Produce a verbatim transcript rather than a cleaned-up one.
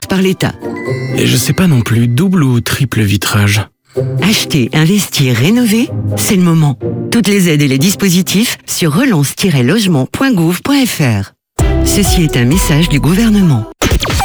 offerte par l'État. Et je sais pas non plus, double ou triple vitrage? Acheter, investir, rénover, c'est le moment. Toutes les aides et les dispositifs sur relance tiret logement point gouv point f r. Ceci est un message du gouvernement.